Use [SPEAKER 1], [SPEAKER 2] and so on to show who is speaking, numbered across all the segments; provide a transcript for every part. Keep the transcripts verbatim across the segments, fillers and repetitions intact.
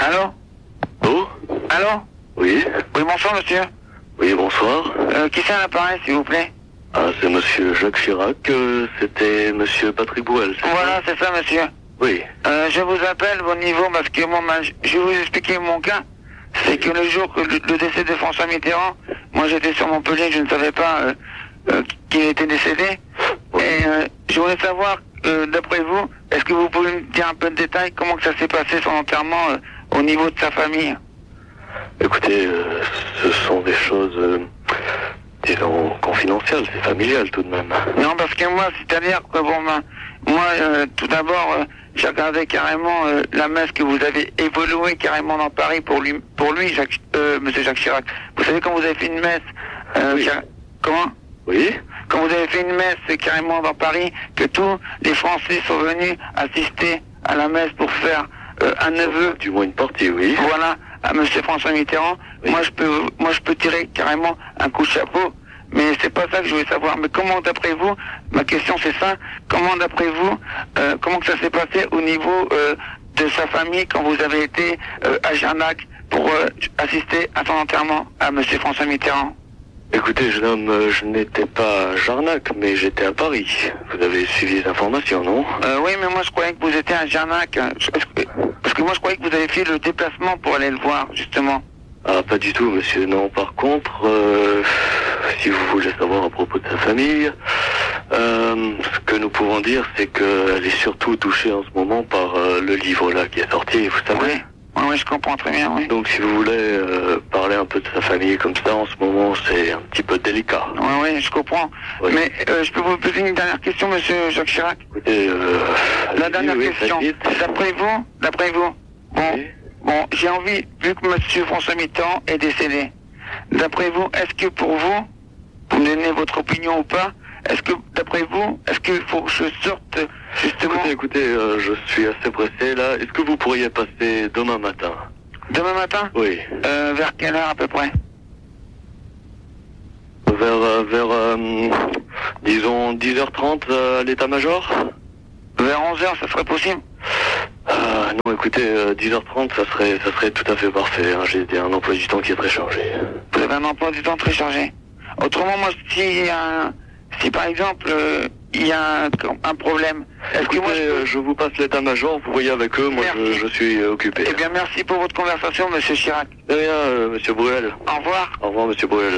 [SPEAKER 1] Allô?
[SPEAKER 2] Oh?
[SPEAKER 1] Allô?
[SPEAKER 2] Oui?
[SPEAKER 1] Oui, bonsoir, monsieur.
[SPEAKER 2] Oui, bonsoir.
[SPEAKER 1] Euh, qui c'est à l'appareil, s'il vous plaît?
[SPEAKER 2] Ah, c'est monsieur Jacques Chirac, euh, c'était monsieur Patrick Bruel, c'est
[SPEAKER 1] Voilà,
[SPEAKER 2] ça?
[SPEAKER 1] c'est ça, monsieur.
[SPEAKER 2] Oui.
[SPEAKER 1] Euh, je vous appelle au niveau parce que moi, ma- je vais vous expliquer mon cas. C'est que le jour que le, le décès de François Mitterrand, moi j'étais sur Montpellier, je ne savais pas euh, euh, qu'il était décédé. Et euh, je voulais savoir, euh, d'après vous, est-ce que vous pouvez me dire un peu de détails, comment que ça s'est passé son enterrement euh, au niveau de sa famille?
[SPEAKER 2] Écoutez, euh, ce sont des choses, euh, disons, confidentielles, c'est familial tout de même.
[SPEAKER 1] Non, parce que moi, c'est-à-dire que bon, ben, moi, euh, tout d'abord, euh, j'ai regardé carrément euh, la messe que vous avez évoluée carrément dans Paris pour lui, pour lui, Jacques, euh, Monsieur Jacques Chirac. Vous savez quand vous avez fait une messe, euh,
[SPEAKER 2] Oui.
[SPEAKER 1] car- comment?
[SPEAKER 2] Oui?
[SPEAKER 1] Quand vous avez fait une messe carrément dans Paris, que tous les Français sont venus assister à la messe pour faire euh, un neveu,
[SPEAKER 2] Du moins une partie, oui.
[SPEAKER 1] voilà, à Monsieur François Mitterrand.
[SPEAKER 2] Oui.
[SPEAKER 1] Moi, je peux, moi, je peux tirer carrément un coup de chapeau. Mais c'est pas ça que je voulais savoir. Mais comment, d'après vous, ma question c'est ça, comment, d'après vous, euh, comment que ça s'est passé au niveau euh, de sa famille quand vous avez été euh, à Jarnac pour euh, assister à son enterrement à Monsieur François Mitterrand?
[SPEAKER 2] Écoutez, jeune homme, euh, je n'étais pas à Jarnac, mais j'étais à Paris. Vous avez suivi les informations, non?
[SPEAKER 1] Euh, oui, mais moi je croyais que vous étiez à Jarnac. euh, je- Parce que, parce que moi je croyais que vous avez fait le déplacement pour aller le voir, justement.
[SPEAKER 2] Ah, pas du tout, monsieur. Non, par contre, euh, si vous voulez savoir à propos de sa famille, euh, ce que nous pouvons dire, c'est qu'elle est surtout touchée en ce moment par euh, le livre là qui est sorti, vous savez.
[SPEAKER 1] Oui, oui, oui, je comprends très bien, oui.
[SPEAKER 2] Donc, si vous voulez euh, parler un peu de sa famille comme ça, en ce moment, c'est un petit peu délicat.
[SPEAKER 1] Oui, oui, je comprends.
[SPEAKER 2] Oui.
[SPEAKER 1] Mais euh, je peux vous poser une dernière question, Monsieur Jacques Chirac?
[SPEAKER 2] Écoutez, euh,
[SPEAKER 1] La
[SPEAKER 2] allez-y,
[SPEAKER 1] dernière
[SPEAKER 2] oui,
[SPEAKER 1] question.
[SPEAKER 2] faites vite.
[SPEAKER 1] D'après vous, d'après vous, bon,
[SPEAKER 2] Oui.
[SPEAKER 1] bon, j'ai envie, vu que Monsieur François Mitterrand est décédé, d'après vous, est-ce que pour vous, vous me donnez votre opinion ou pas, est-ce que, d'après vous, est-ce qu'il faut que je sorte, justement,
[SPEAKER 2] Écoutez, écoutez, euh, je suis assez pressé là. Est-ce que vous pourriez passer demain matin?
[SPEAKER 1] demain matin?
[SPEAKER 2] Oui.
[SPEAKER 1] Euh, vers quelle heure à peu près?
[SPEAKER 2] Vers, euh, vers euh, disons, dix heures trente euh, à l'état-major?
[SPEAKER 1] Vers onze heures, ça serait possible?
[SPEAKER 2] Ah, non, écoutez, euh, dix heures trente, ça serait, ça serait tout à fait parfait. Hein. J'ai un emploi du temps qui est très chargé.
[SPEAKER 1] Vous avez un emploi du temps très chargé. Autrement, moi, si, euh, si par exemple, euh, il y a un, un problème, est-ce que
[SPEAKER 2] Écoutez,
[SPEAKER 1] moi je peux...
[SPEAKER 2] euh, je vous passe l'état-major, vous voyez avec eux, moi je,
[SPEAKER 1] Merci.
[SPEAKER 2] je suis euh, occupé.
[SPEAKER 1] Eh bien, merci pour votre conversation, Monsieur Chirac.
[SPEAKER 2] De rien, euh, monsieur Bruel.
[SPEAKER 1] Au revoir.
[SPEAKER 2] Au revoir, monsieur Bruel.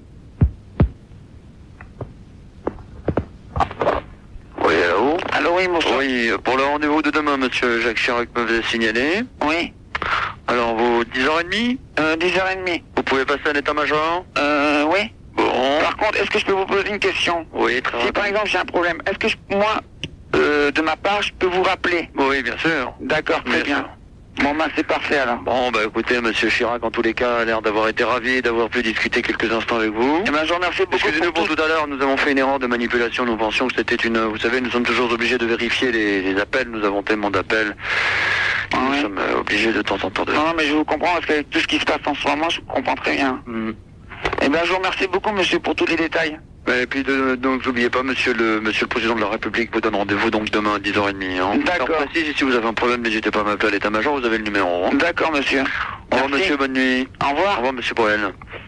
[SPEAKER 3] Oui, allô?
[SPEAKER 1] Allô, oui, bonsoir.
[SPEAKER 3] Oui, pour le rendez-vous de demain, monsieur Jacques Chirac me faisait signaler.
[SPEAKER 1] Oui.
[SPEAKER 3] Alors, vous, dix heures trente?
[SPEAKER 1] Euh, dix heures trente.
[SPEAKER 3] Vous pouvez passer à l'état-major?
[SPEAKER 1] Euh, oui.
[SPEAKER 3] Bon.
[SPEAKER 1] Par contre, est-ce que je peux vous poser une question?
[SPEAKER 3] Oui, très
[SPEAKER 1] Si par
[SPEAKER 3] rapide.
[SPEAKER 1] exemple j'ai un problème, est-ce que je- moi, euh, de ma part, je peux vous rappeler?
[SPEAKER 3] Oui, bien sûr.
[SPEAKER 1] D'accord, très
[SPEAKER 3] Bien
[SPEAKER 1] bien. Bon, bah c'est parfait alors.
[SPEAKER 3] Bon, bah écoutez, monsieur Chirac, en tous les cas, a l'air d'avoir été ravi d'avoir pu discuter quelques instants avec vous.
[SPEAKER 1] Eh ben, je vous remercie beaucoup.
[SPEAKER 3] Excusez-nous pour
[SPEAKER 1] tout.
[SPEAKER 3] tout à l'heure, nous avons fait une erreur de manipulation, nous pensions que c'était une... Vous savez, nous sommes toujours obligés de vérifier les, les appels, nous avons tellement d'appels.
[SPEAKER 1] Ah
[SPEAKER 3] Nous
[SPEAKER 1] ouais.
[SPEAKER 3] sommes euh, obligés de temps en temps de...
[SPEAKER 1] Non, non, mais je vous comprends parce qu'avec tout ce qui se passe en ce moment, je vous comprends très bien.
[SPEAKER 3] Hmm.
[SPEAKER 1] Eh ben, je vous remercie beaucoup, monsieur, pour tous les détails.
[SPEAKER 3] Et puis, de, donc, n'oubliez pas, monsieur le, monsieur le Président de la République vous donne rendez-vous donc demain à dix heures trente. Hein.
[SPEAKER 1] D'accord.
[SPEAKER 3] Alors, précis, si vous avez un problème, n'hésitez pas à m'appeler à l'état-major, vous avez le numéro. Hein.
[SPEAKER 1] D'accord, monsieur.
[SPEAKER 3] Au revoir,
[SPEAKER 1] Merci.
[SPEAKER 3] monsieur, bonne nuit.
[SPEAKER 1] Au
[SPEAKER 3] Au
[SPEAKER 1] revoir.
[SPEAKER 3] revoir, monsieur Bruel.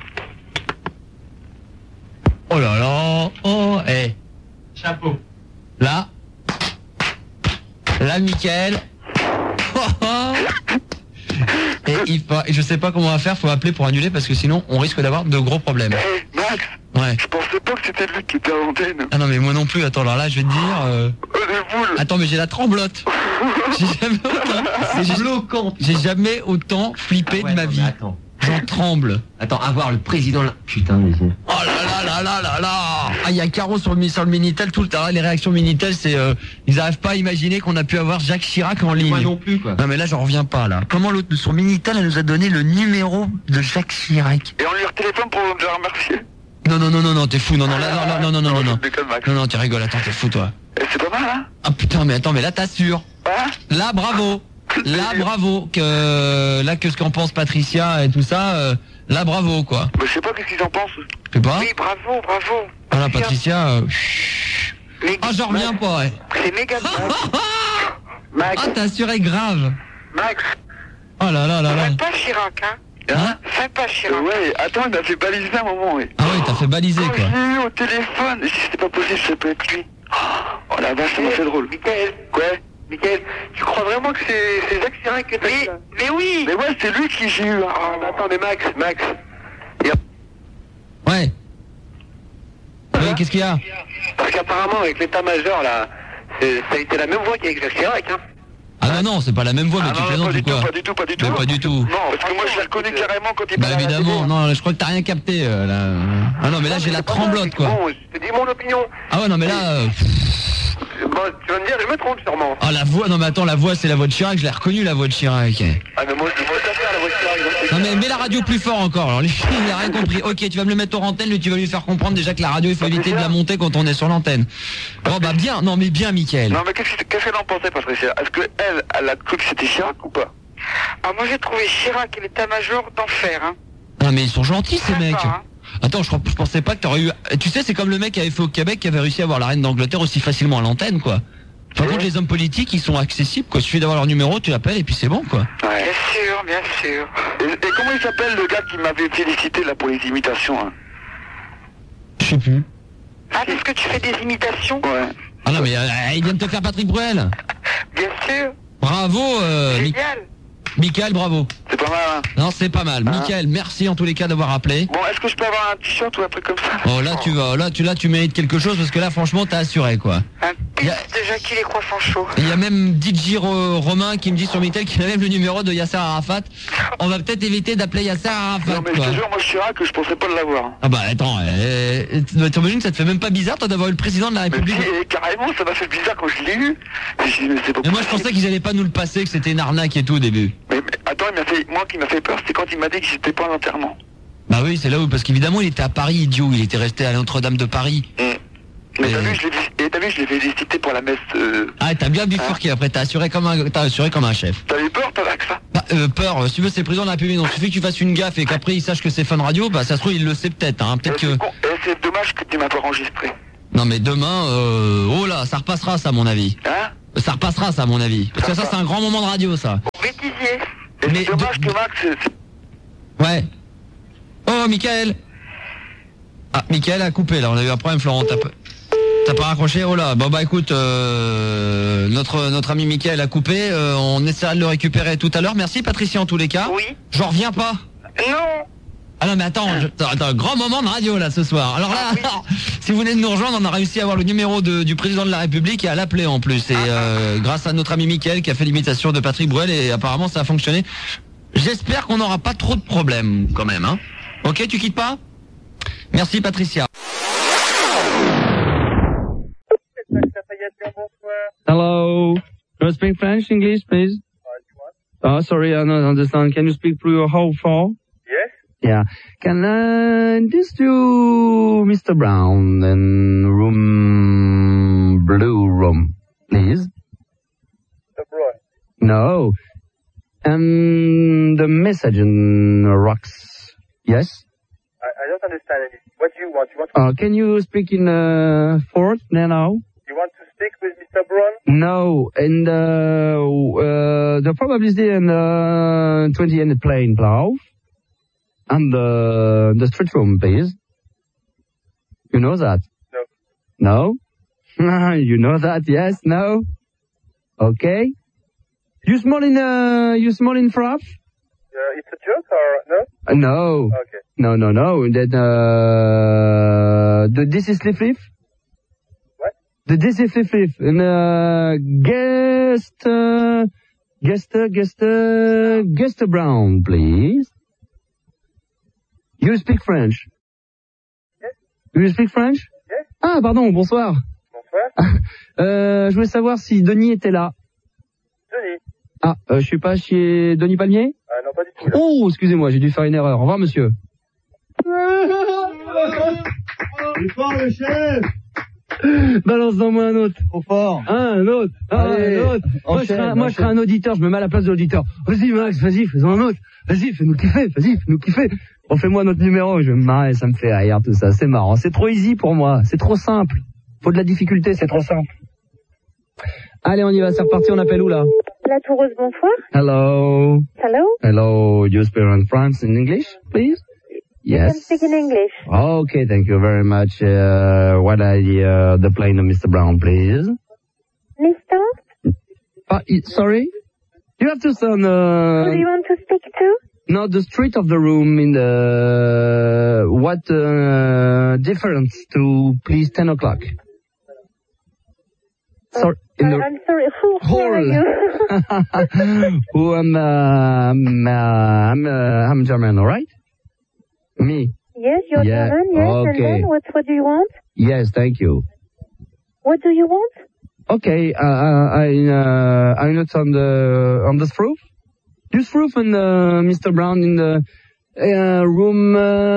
[SPEAKER 4] Oh là là, oh, eh.
[SPEAKER 5] Chapeau.
[SPEAKER 4] Là. Là, Mickaël. Et il faut, et je sais pas comment on va faire, faut appeler pour annuler parce que sinon on risque d'avoir de gros problèmes.
[SPEAKER 1] Hé, Max,
[SPEAKER 4] Ouais.
[SPEAKER 1] je pensais pas que c'était lui qui était à l'antenne.
[SPEAKER 4] Ah non mais moi non plus, attends, alors là je vais te dire... euh,
[SPEAKER 1] Oh, les boules.
[SPEAKER 4] Attends mais j'ai la tremblote. J'ai jamais autant... C'est bloquant. J'ai jamais autant flippé de ma vie.
[SPEAKER 5] Attends.
[SPEAKER 4] J'en tremble.
[SPEAKER 5] Attends, avoir le président là. Putain, mais c'est-
[SPEAKER 4] Oh là là là là là là. Ah, il y a Caro sur le, sur le Minitel tout le temps. Les réactions Minitel, c'est... Euh, ils arrivent pas à imaginer qu'on a pu avoir Jacques Chirac en ligne.
[SPEAKER 5] Moi non plus, quoi.
[SPEAKER 4] Non mais là j'en reviens pas là. Comment l'autre sur Minitel elle nous a donné le numéro de Jacques Chirac?
[SPEAKER 1] Et on lui téléphone pour le remercier.
[SPEAKER 4] Non non non non non t'es fou, non non là non non non non non non
[SPEAKER 1] Je déconne, Max.
[SPEAKER 4] non non tu rigoles, attends t'es fou toi.
[SPEAKER 1] Et c'est pas mal, hein?
[SPEAKER 4] Ah putain mais attends mais là t'assures.
[SPEAKER 1] Hein?
[SPEAKER 4] Là bravo. Là bravo que là que ce qu'en pense Patricia et tout ça, euh, là bravo quoi.
[SPEAKER 1] Bah, je sais pas qu'est-ce qu'ils en pensent.
[SPEAKER 4] Tu sais pas?
[SPEAKER 1] Oui, bravo, bravo.
[SPEAKER 4] Voilà
[SPEAKER 1] Bien.
[SPEAKER 4] Patricia. Euh... chut.
[SPEAKER 1] Mais-
[SPEAKER 4] Ah j'en reviens pas ouais.
[SPEAKER 1] C'est méga Max. Max,
[SPEAKER 4] Ah t'as assuré grave.
[SPEAKER 1] Max,
[SPEAKER 4] Oh là là là là.
[SPEAKER 6] Sympa Chirac, hein.
[SPEAKER 4] Hein?
[SPEAKER 6] Sympa Chirac.
[SPEAKER 1] Euh, ouais, attends, il m'a fait baliser un moment, ouais.
[SPEAKER 4] Ah oui, t'as fait baliser
[SPEAKER 1] Oh,
[SPEAKER 4] quoi.
[SPEAKER 1] je l'ai eu au téléphone. Je dis, c'est pas possible, je sais pas être lui. Oh la vache, ça m'a fait drôle.
[SPEAKER 6] Michael,
[SPEAKER 1] Quoi?
[SPEAKER 6] Michael, tu crois vraiment que c'est c'est Jacques Chirac que t'as mais, mais oui.
[SPEAKER 1] Mais ouais, c'est lui qui j'ai eu.
[SPEAKER 6] Ah, mais attends, mais Max, Max.
[SPEAKER 4] Ouais. Oui, qu'est-ce qu'il y a?
[SPEAKER 6] Parce qu'apparemment, avec l'état-major, là, c'est- ça a été la même voix qu'avec Jacques Chirac, hein.
[SPEAKER 4] Ah non, non, c'est pas la même voix, mais
[SPEAKER 1] Ah
[SPEAKER 4] tu
[SPEAKER 1] non,
[SPEAKER 4] plaisantes
[SPEAKER 1] pas
[SPEAKER 4] ou
[SPEAKER 1] du tout,
[SPEAKER 4] quoi?
[SPEAKER 1] pas du tout, pas du tout.
[SPEAKER 4] Mais pas du tout.
[SPEAKER 1] Non, parce que moi je l'ai reconnu carrément quand il
[SPEAKER 4] Bah
[SPEAKER 1] parlait à la
[SPEAKER 4] évidemment,
[SPEAKER 1] télé.
[SPEAKER 4] non, je crois que t'as rien capté euh, là. Ah non, mais là j'ai la tremblote quoi.
[SPEAKER 6] Bon, je te dis mon opinion.
[SPEAKER 4] Ah ouais, non mais là... euh,
[SPEAKER 6] Bon, tu vas me dire, je me trompe sûrement.
[SPEAKER 4] Ah la voix, non mais attends, la voix c'est la voix de Chirac, je l'ai reconnue la voix de Chirac.
[SPEAKER 6] Ah, mais moi, je vois ça faire la voix de Chirac. donc
[SPEAKER 4] Non mais mets la radio plus fort encore, alors les filles il n'a rien compris. Ok, tu vas me le mettre aux antennes, mais tu vas lui faire comprendre déjà que la radio il faut éviter de la monter quand on est sur l'antenne. Bon bah bien, non mais bien Mickaël.
[SPEAKER 1] Non mais qu'est-ce que- qu'est-ce qu'elle en pensait, Patricia? Est-ce que elle, elle a cru que c'était Chirac ou pas?
[SPEAKER 6] Ah, moi j'ai trouvé Chirac et l'état-major d'enfer, hein.
[SPEAKER 4] Ah mais ils sont gentils ces
[SPEAKER 6] Sympa,
[SPEAKER 4] mecs.
[SPEAKER 6] hein.
[SPEAKER 4] Attends, je, crois- je pensais pas que t'aurais eu... Tu sais, c'est comme le mec qui avait fait au Québec, qui avait réussi à avoir la reine d'Angleterre aussi facilement à l'antenne quoi. Par contre les hommes politiques ils sont accessibles quoi, il suffit d'avoir leur numéro, tu l'appelles et puis c'est bon quoi.
[SPEAKER 1] Ouais.
[SPEAKER 6] Bien sûr, bien sûr.
[SPEAKER 1] Et, et comment il s'appelle le gars qui m'avait félicité là pour les imitations hein?
[SPEAKER 4] Je sais plus.
[SPEAKER 6] Ah, parce que tu fais des imitations?
[SPEAKER 1] Ouais.
[SPEAKER 4] Ah non mais euh, il vient de te faire Patrick Bruel.
[SPEAKER 6] Bien sûr.
[SPEAKER 4] Bravo euh, Mi-
[SPEAKER 6] Génial.
[SPEAKER 4] Mickaël, bravo.
[SPEAKER 1] C'est pas mal hein?
[SPEAKER 4] Non c'est pas mal.
[SPEAKER 1] Hein
[SPEAKER 4] Mickaël, merci en tous les cas d'avoir appelé.
[SPEAKER 1] Bon, est-ce que je peux avoir un t-shirt ou un truc comme ça?
[SPEAKER 4] Oh là tu vas, là tu là tu mérites quelque chose parce que là franchement t'as assuré quoi.
[SPEAKER 6] Un pitch
[SPEAKER 4] Y a-
[SPEAKER 6] de Jackie les croissants chauds.
[SPEAKER 4] Il y a même D J Ro- Romain qui me dit sur Mickaël qu'il a même le numéro de Yasser Arafat. On va peut-être éviter d'appeler Yasser Arafat
[SPEAKER 1] Non mais je
[SPEAKER 4] quoi.
[SPEAKER 1] te jure, moi Chirac, je pensais pas l'avoir.
[SPEAKER 4] Ah bah attends, euh, euh, t'imagines que ça te fait même pas bizarre toi d'avoir eu le président de la
[SPEAKER 1] Mais
[SPEAKER 4] République?
[SPEAKER 1] si, et carrément, ça m'a fait bizarre quand je l'ai eu. Et j'ai dit, mais c'est pas
[SPEAKER 4] Mais moi je
[SPEAKER 1] possible.
[SPEAKER 4] pensais qu'ils allaient pas nous le passer, que c'était une arnaque et tout au début.
[SPEAKER 1] Mais, mais attends, il m'a fait, moi qui m'a fait peur, c'est quand il m'a dit que j'étais pas à l'enterrement.
[SPEAKER 4] Bah oui, c'est là où, parce qu'évidemment il était à Paris, idiot, il était resté à Notre-Dame de Paris.
[SPEAKER 1] Mais
[SPEAKER 4] Mais-
[SPEAKER 1] t'as vu, je l'ai dit- et t'as vu, je l'ai félicité pour la messe. Euh...
[SPEAKER 4] Ah, t'as bien bifurqué après, t'as assuré comme un, t'as assuré comme un chef.
[SPEAKER 1] T'avais peur, toi, avec ça?
[SPEAKER 4] Bah, euh, peur, si tu veux, c'est le président de la République, donc il suffit que tu fasses une gaffe et qu'après il sache que c'est Fun Radio, bah ça se trouve il le sait peut-être, hein,
[SPEAKER 1] Et
[SPEAKER 4] peut-être que...
[SPEAKER 1] c'est con- et c'est dommage que tu m'as pas enregistré.
[SPEAKER 4] Non mais demain, euh, oh là, ça repassera ça à mon avis.
[SPEAKER 1] Hein?
[SPEAKER 4] Ça repassera ça à mon avis. Parce que ça c'est un grand moment de radio ça.
[SPEAKER 6] Au bêtisier.
[SPEAKER 1] Et
[SPEAKER 4] Mais
[SPEAKER 1] c'est dommage
[SPEAKER 4] de-
[SPEAKER 1] que Max, c'est- c'est-
[SPEAKER 4] Ouais. Oh, Mickaël. Ah, Mickaël a coupé là, on a eu un problème Florent, t'as pas... T'as pas raccroché? Oh là, bon bah écoute, euh, notre notre ami Mickaël a coupé, euh, on essaiera de le récupérer tout à l'heure. Merci Patricia en tous les cas.
[SPEAKER 6] Oui.
[SPEAKER 4] J'en reviens pas.
[SPEAKER 6] Non.
[SPEAKER 4] Ah non mais attends, je- attends, attends, un grand moment de radio là ce soir. Alors là,
[SPEAKER 6] Ah
[SPEAKER 4] si vous venez de nous rejoindre, on a réussi à avoir le numéro de- du président de la République et à l'appeler en plus. Et euh, grâce à notre ami Mickaël qui a fait l'imitation de Patrick Bruel et apparemment ça a fonctionné. J'espère qu'on n'aura pas trop de problèmes quand même. Hein. Ok, tu quittes pas? Merci Patricia.
[SPEAKER 7] Hello. Do you speak French, English, please? Oh, sorry, I don't understand. Can you speak through how far?
[SPEAKER 8] Yes?
[SPEAKER 7] Yeah. Can I this to Mister Brown in room blue room, please?
[SPEAKER 8] The Brown.
[SPEAKER 7] No. And the message in rocks. Yes?
[SPEAKER 8] I, I don't understand anything. What do you want? You want to,
[SPEAKER 7] Uh, can you speak in uh, fourth now?
[SPEAKER 8] you want to speak with Mister Brown?
[SPEAKER 7] No, and uh, uh, the probability in uh, twenty in the plane plow and uh, the street room, please. You know that?
[SPEAKER 8] No.
[SPEAKER 7] No? You know that? Yes? No? Okay. You small in uh, you small in frappe?
[SPEAKER 8] Uh, it's a joke or no?
[SPEAKER 7] Uh, no.
[SPEAKER 8] Okay.
[SPEAKER 7] No, no, no. That uh, the this is the fifth.
[SPEAKER 8] What?
[SPEAKER 7] The this is the fifth. And uh, guest, uh, guest, uh, guest, uh, guest Brown, please. You speak French?
[SPEAKER 8] Yes.
[SPEAKER 7] You speak French?
[SPEAKER 8] Yes.
[SPEAKER 7] Ah, pardon. Bonsoir.
[SPEAKER 8] Bonsoir.
[SPEAKER 7] Euh, je voulais savoir si Denis était là.
[SPEAKER 8] Denis.
[SPEAKER 7] Ah, euh, je suis pas chez Denis Palmier?
[SPEAKER 8] Ah non, pas du tout. Là.
[SPEAKER 7] Oh, excusez-moi, j'ai dû faire une erreur. Au revoir, monsieur. Balance-en-moi un autre.
[SPEAKER 9] Trop fort.
[SPEAKER 7] Ah, un autre. Ah,
[SPEAKER 9] Allez,
[SPEAKER 7] un autre. Moi, je serais, un- moi, je serais un auditeur, je me mets à la place de l'auditeur. Vas-y, Max, vas-y, fais-en un autre. Vas-y, fais-nous kiffer, vas-y, fais-nous kiffer. Refais-moi notre numéro, je vais me marrer, ça me fait rire, tout ça. C'est marrant. C'est trop easy pour moi. C'est trop simple. Faut de la difficulté, c'est trop simple. Allez, on y va, c'est reparti, on appelle où, là?
[SPEAKER 9] La Toureuse, bonsoir.
[SPEAKER 7] Hello.
[SPEAKER 9] Hello.
[SPEAKER 7] Hello. You speak in France in English, please?
[SPEAKER 9] You can
[SPEAKER 7] Yes.
[SPEAKER 9] speak in English.
[SPEAKER 7] Okay, thank you very much. Uh, what I, uh, the plane of Mister Brown, please?
[SPEAKER 9] Mister?
[SPEAKER 7] Uh, i- sorry? You have to sound, uh...
[SPEAKER 9] Who do you want to speak to?
[SPEAKER 7] No, the street of the room in the... What, uh, difference to, please, ten o'clock? Sorry, in
[SPEAKER 9] Uh,
[SPEAKER 7] the...
[SPEAKER 9] I'm sorry, who, who are you?
[SPEAKER 7] Who am, uh, I'm, uh, I'm, uh, I'm German, alright? Me?
[SPEAKER 9] Yes, you're
[SPEAKER 7] Yeah,
[SPEAKER 9] German, yes, and
[SPEAKER 7] okay.
[SPEAKER 9] then what, what do you want?
[SPEAKER 7] Yes, thank you.
[SPEAKER 9] What do you want?
[SPEAKER 7] Okay, uh, I, uh, I'm not on the, on the roof? Use roof and, uh, Mister Brown in the, uh, room,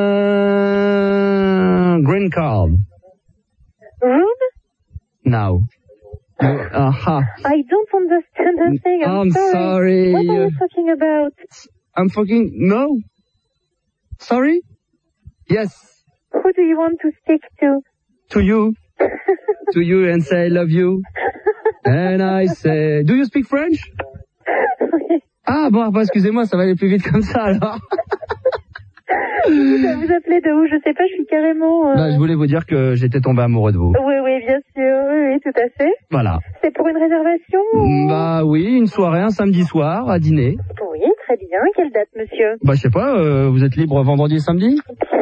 [SPEAKER 7] uh, green card.
[SPEAKER 9] Room?
[SPEAKER 7] Now. You, aha.
[SPEAKER 9] I don't understand a thing, I'm,
[SPEAKER 7] I'm sorry.
[SPEAKER 9] What are you talking about?
[SPEAKER 7] I'm fucking, no. Sorry? Yes.
[SPEAKER 9] Who do you want to speak to?
[SPEAKER 7] To you. To you and say I love you. And I say, do you speak French? Ah bon, bah, excusez-moi, ça va aller plus vite comme ça alors.
[SPEAKER 9] Vous vous appelez de où? Je sais pas, je suis carrément... Euh...
[SPEAKER 7] Bah, je voulais vous dire que j'étais tombé amoureux de vous.
[SPEAKER 9] Oui, oui, bien sûr, oui, oui, tout à fait.
[SPEAKER 7] Voilà.
[SPEAKER 9] C'est pour une réservation ou...
[SPEAKER 7] Bah oui, une soirée, un samedi soir, à dîner.
[SPEAKER 9] Oui, très bien. Quelle date, monsieur?
[SPEAKER 7] Bah je sais pas, euh, vous êtes libre vendredi et samedi?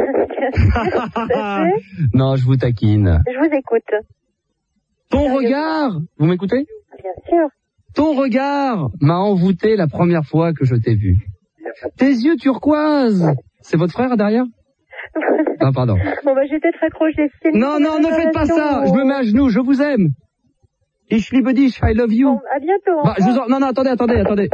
[SPEAKER 7] Non, je vous taquine.
[SPEAKER 9] Je vous écoute.
[SPEAKER 7] Ton regard, vous m'écoutez?
[SPEAKER 9] Bien sûr.
[SPEAKER 7] Ton regard m'a envoûté la première fois que je t'ai vu. Tes yeux turquoise. C'est votre frère derrière? Ah pardon.
[SPEAKER 9] Bon bah j'ai peut-être raccroché.
[SPEAKER 7] Non, non, ne faites pas ça. Je me mets à genoux, je vous aime. Ich liebe dich, I love you.
[SPEAKER 9] Bon, à bientôt.
[SPEAKER 7] Bah, je vous en... Non, non, attendez, attendez, attendez.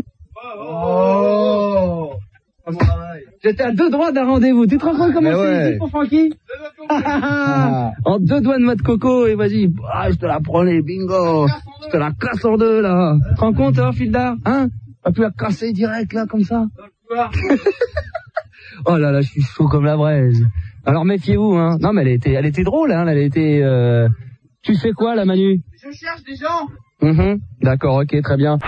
[SPEAKER 7] Oh. J'étais à deux doigts d'un rendez-vous. Tu te rends compte comment c'est ici pour Francky? En deux doigts de noix de coco et vas-y. Ah, je te la prenais, bingo. Je te la casse en deux, là. Tu te rends compte, hein, Fildar? Hein? T'as pu la casser direct, là, comme ça? Oh là là, je suis chaud comme la braise. Alors méfiez-vous, hein. Non, mais elle était, elle était drôle, hein. Elle était, euh... Tu fais quoi, là, Manu?
[SPEAKER 10] Je cherche des gens.
[SPEAKER 7] Mmh. D'accord, ok, très bien.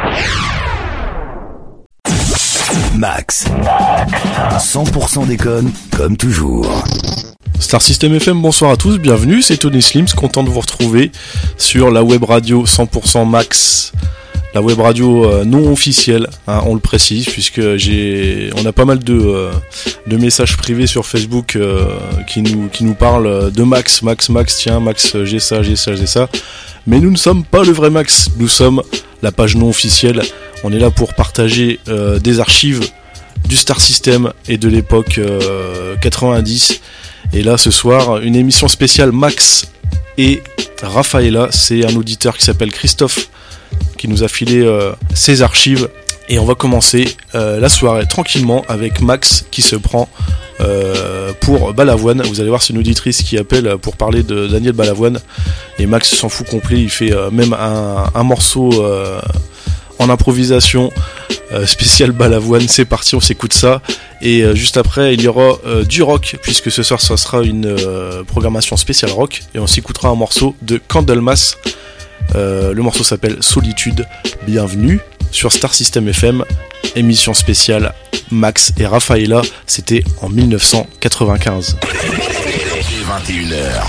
[SPEAKER 11] Max. cent pour cent déconne, comme toujours.
[SPEAKER 12] Star System F M, bonsoir à tous, bienvenue, c'est Tony Slims, content de vous retrouver sur la web radio cent pour cent Max. La web radio euh, non officielle, hein, on le précise, puisque j'ai, on a pas mal de, euh, de messages privés sur Facebook euh, qui nous, qui nous parlent de Max, Max, Max, tiens, Max, j'ai ça, j'ai ça, j'ai ça. Mais nous ne sommes pas le vrai Max, nous sommes la page non officielle. On est là pour partager euh, des archives du Star System et de l'époque euh, quatre-vingt-dix. Et là, ce soir, une émission spéciale Max et Rafaela. C'est un auditeur qui s'appelle Christophe qui nous a filé euh, ses archives. Et on va commencer euh, la soirée tranquillement avec Max qui se prend euh, pour Balavoine. Vous allez voir, c'est une auditrice qui appelle pour parler de Daniel Balavoine. Et Max s'en fout complet, il fait euh, même un, un morceau euh, en improvisation euh, spécial Balavoine. C'est parti, on s'écoute ça. Et euh, juste après, il y aura euh, du rock, puisque ce soir, ça sera une euh, programmation spéciale rock. Et on s'écoutera un morceau de Candlemas. Euh, le morceau s'appelle Solitude. Bienvenue sur Star System F M, émission spéciale Max et Rafaela. C'était en dix-neuf cent quatre-vingt-quinze.
[SPEAKER 11] vingt et une heures.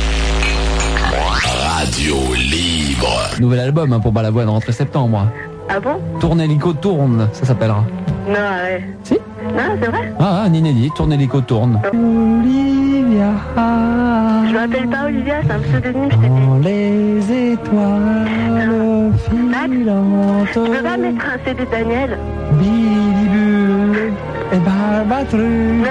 [SPEAKER 11] Radio libre.
[SPEAKER 4] Nouvel album hein, pour Balavoine, rentrée septembre.
[SPEAKER 9] Ah bon?
[SPEAKER 4] Tourne hélico tourne, ça s'appellera.
[SPEAKER 9] Non, ouais.
[SPEAKER 4] Si?
[SPEAKER 9] Non, c'est vrai?
[SPEAKER 4] Ah, un inédit, Tourne hélico tourne.
[SPEAKER 9] Olivia. Je m'appelle pas Olivia, c'est un pseudonyme, je t'ai dit.
[SPEAKER 4] Dans les étoiles filantes.
[SPEAKER 9] Tu peux pas mettre un C D Daniel?
[SPEAKER 4] Billy Bull et Barbatru.